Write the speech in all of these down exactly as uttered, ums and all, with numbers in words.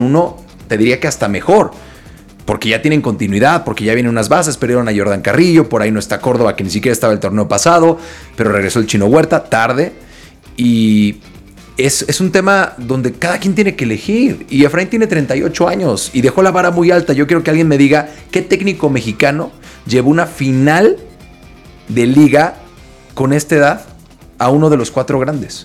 uno, te diría que hasta mejor, porque ya tienen continuidad, porque ya vienen unas bases, perdieron a Jordan Carrillo, por ahí no está Córdoba, que ni siquiera estaba el torneo pasado, pero regresó el Chino Huerta tarde, y es, es un tema donde cada quien tiene que elegir, y Efraín tiene treinta y ocho años, y dejó la vara muy alta. Yo quiero que alguien me diga qué técnico mexicano llevó una final de liga con esta edad a uno de los cuatro grandes.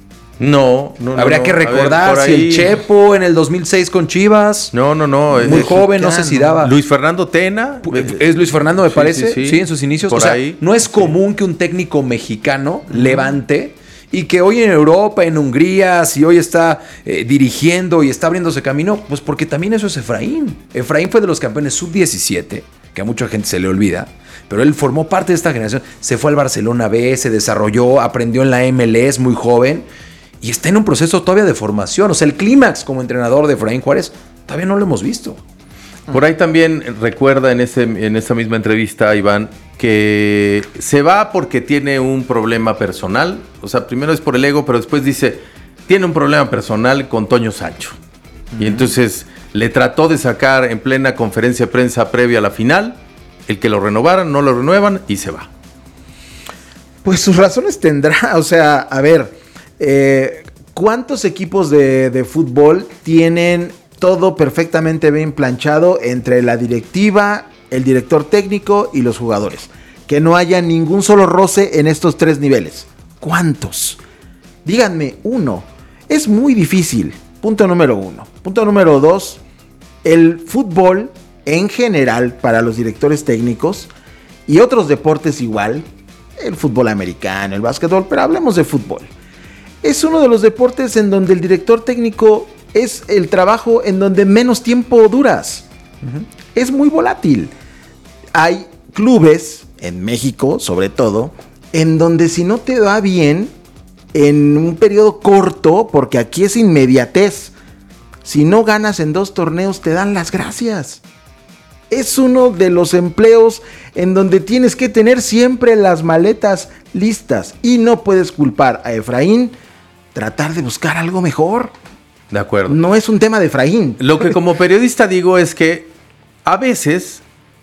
No, no, no. Habría no. que recordar ver, si ahí... el Chepo en el dos mil seis con Chivas. No, no, no. Muy es, joven, no sé si daba. Luis Fernando Tena. Es Luis Fernando, me sí, parece. Sí, sí. sí, en sus inicios. Por o sea, ahí. No es común sí. que un técnico mexicano uh-huh. levante y que hoy en Europa, en Hungría, si hoy está eh, dirigiendo y está abriéndose camino, pues porque también eso es Efraín. Efraín fue de los campeones sub diecisiete, que a mucha gente se le olvida, pero él formó parte de esta generación. Se fue al Barcelona B, se desarrolló, aprendió en la M L S muy joven. Y está en un proceso todavía de formación. O sea, el clímax como entrenador de Efraín Juárez todavía no lo hemos visto. Por ahí también recuerda en, ese, en esa misma entrevista, Iván, que se va porque tiene un problema personal. O sea, primero es por el ego, pero después dice, tiene un problema personal con Toño Sancho. Uh-huh. Y entonces le trató de sacar en plena conferencia de prensa previa a la final, el que lo renovaran, no lo renuevan y se va. Pues sus razones tendrá. O sea, a ver... Eh, ¿Cuántos equipos de, de fútbol tienen todo perfectamente bien planchado entre la directiva, el director técnico y los jugadores? Que no haya ningún solo roce en estos tres niveles. ¿Cuántos? Díganme uno. Es muy difícil. Punto número uno. Punto número dos. El fútbol en general para los directores técnicos y otros deportes igual. El fútbol americano, el básquetbol, pero hablemos de fútbol. Es uno de los deportes en donde el director técnico es el trabajo en donde menos tiempo duras. Uh-huh. Es muy volátil. Hay clubes, en México sobre todo, en donde si no te va bien en un periodo corto, porque aquí es inmediatez, si no ganas en dos torneos te dan las gracias. Es uno de los empleos en donde tienes que tener siempre las maletas listas y no puedes culpar a Efraín. Tratar de buscar algo mejor. De acuerdo. No es un tema de Efraín. Lo que como periodista digo es que a veces,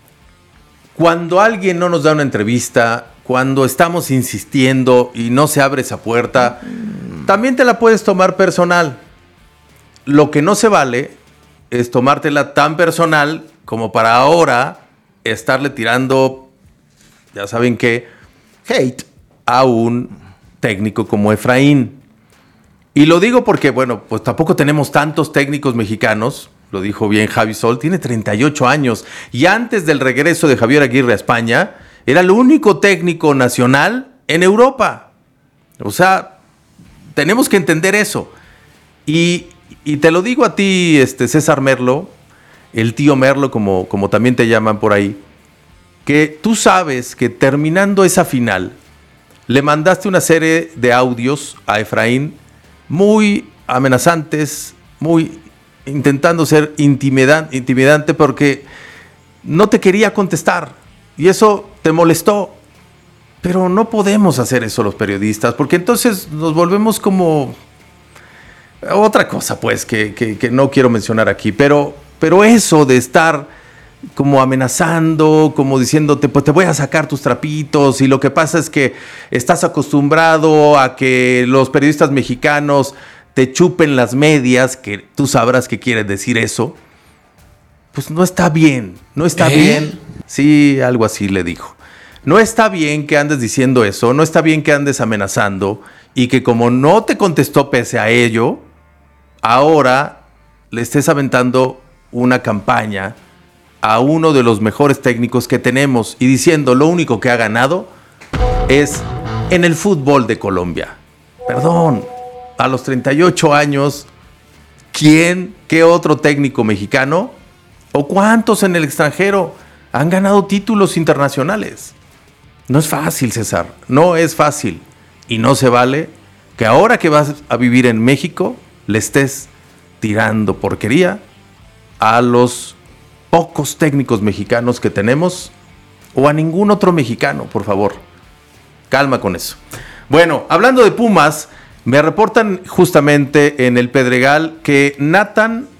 cuando alguien no nos da una entrevista, cuando estamos insistiendo y no se abre esa puerta, mm. también te la puedes tomar personal. Lo que no se vale es tomártela tan personal como para ahora estarle tirando, ya saben qué, hate a un técnico como Efraín. Y lo digo porque, bueno, pues tampoco tenemos tantos técnicos mexicanos, lo dijo bien Javi Sol, tiene treinta y ocho años, y antes del regreso de Javier Aguirre a España, era el único técnico nacional en Europa. O sea, tenemos que entender eso. Y, y te lo digo a ti, este, César Merlo, el tío Merlo, como, como también te llaman por ahí, que tú sabes que terminando esa final, le mandaste una serie de audios a Efraín muy amenazantes, muy intentando ser intimidan, intimidante porque no te quería contestar y eso te molestó. Pero no podemos hacer eso los periodistas porque entonces nos volvemos como otra cosa, pues, que, que, que no quiero mencionar aquí. Pero, pero eso de estar como amenazando, como diciéndote, pues te voy a sacar tus trapitos, y lo que pasa es que estás acostumbrado a que los periodistas mexicanos te chupen las medias, que tú sabrás qué quiere decir eso, pues no está bien, no está ¿Eh? bien. Sí, algo así le dijo. No está bien que andes diciendo eso, no está bien que andes amenazando, y que como no te contestó pese a ello, ahora le estés aventando una campaña a uno de los mejores técnicos que tenemos y diciendo lo único que ha ganado es en el fútbol de Colombia. Perdón, a los treinta y ocho años, ¿quién, qué otro técnico mexicano o cuántos en el extranjero han ganado títulos internacionales? No es fácil, César, no es fácil. Y no se vale que ahora que vas a vivir en México le estés tirando porquería a los pocos técnicos mexicanos que tenemos o a ningún otro mexicano, por favor. Calma con eso. Bueno, hablando de Pumas, me reportan justamente en el Pedregal que Nathan